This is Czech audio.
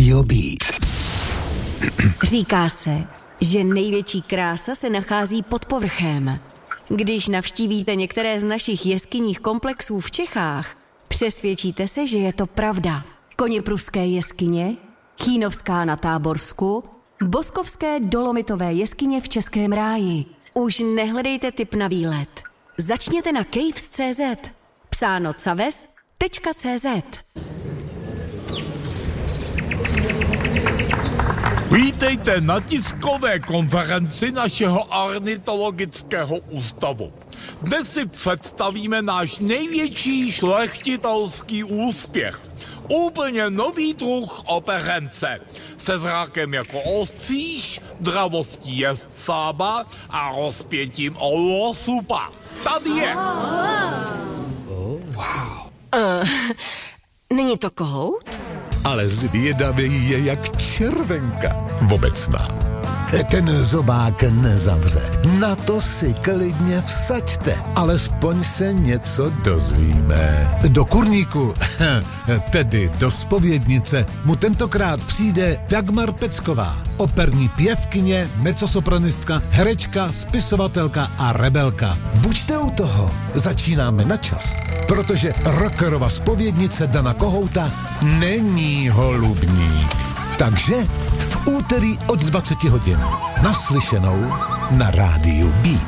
Rádio Beat. Říká se, že největší krása se nachází pod povrchem. Když navštívíte některé z našich jeskyních komplexů v Čechách, přesvědčíte se, že je to pravda. Koněpruské jeskyně, Chýnovská na Táborsku, Boskovské dolomitové jeskyně v Českém ráji. Už nehledejte tip na výlet. Začněte na caves.cz. Psáno caves.cz. Vítejte na tiskové konferenci našeho ornitologického ústavu. Dnes si představíme náš největší šlechtitelský úspěch. Úplně nový druh operence. Se zrakem jako ostříž, dravostí jezdcába a rozpětím olosupa. Tady je. Není to kohout? Ale zvědavý je jak červenka obecná. Ten zobák nezavře. Na to si klidně vsaďte. Alespoň se něco dozvíme. Do kurníku, tedy do zpovědnice, mu tentokrát přijde Dagmar Pecková, operní pěvkyně, mezzosopranistka, herečka, spisovatelka a rebelka. Buďte u toho, začínáme na čas, protože rockerova zpovědnice Dana Kohouta není holubník. Takže v úterý od 20 hodin naslyšenou na Rádiu Beat.